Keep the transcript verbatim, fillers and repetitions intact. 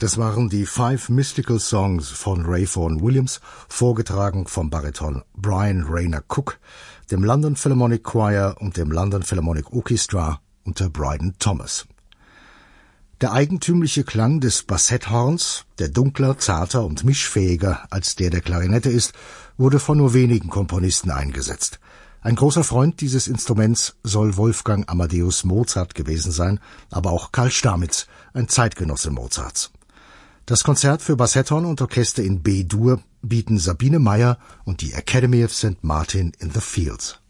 Das waren die Five Mystical Songs von Ray Vaughan Williams, vorgetragen vom Bariton Brian Rayner Cook, dem London Philharmonic Choir und dem London Philharmonic Orchestra unter Bryden Thomas. Der eigentümliche Klang des Bassetthorns, der dunkler, zarter und mischfähiger als der der Klarinette ist, wurde von nur wenigen Komponisten eingesetzt. Ein großer Freund dieses Instruments soll Wolfgang Amadeus Mozart gewesen sein, aber auch Karl Stamitz, ein Zeitgenosse Mozarts. Das Konzert für Bassetthorn und Orchester in B-Dur bieten Sabine Meyer und die Academy of Saint Martin in the Fields.